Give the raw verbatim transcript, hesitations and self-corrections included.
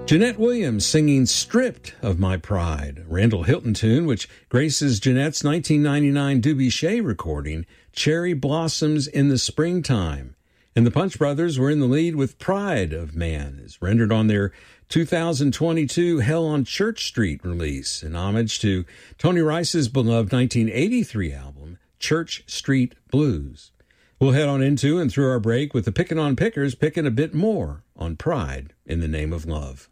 Jeanette Williams singing Stripped of My Pride, a Randall Hilton tune which graces Jeanette's nineteen ninety-nine Dubuchet recording, Cherry Blossoms in the Springtime. And the Punch Brothers were in the lead with Pride of Man, as rendered on their two thousand twenty-two Hell on Church Street release, in homage to Tony Rice's beloved nineteen eighty-three album, Church Street Blues. We'll head on into and through our break with the Pickin' on Pickers picking a bit more on Pride in the Name of Love.